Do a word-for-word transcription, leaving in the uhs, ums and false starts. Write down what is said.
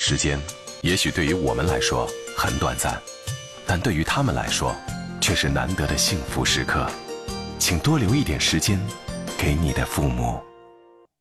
时间，也许对于我们来说很短暂，但对于他们来说，却是难得的幸福时刻。请多留一点时间给你的父母。